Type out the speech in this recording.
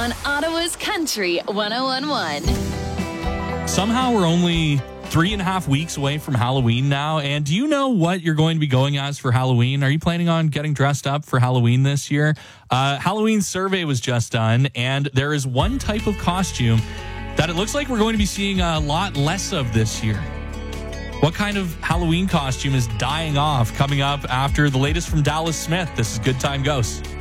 on Ottawa's Country 101.1. Somehow we're only 3.5 weeks away from Halloween now. And do you know what you're going to be going as for Halloween? Are you planning on getting dressed up for Halloween this year? Halloween survey was just done, and there is one type of costume that it looks like we're going to be seeing a lot less of this year. What kind of Halloween costume is dying off? Coming up after the latest from Dallas Smith. This is Good Time Ghosts.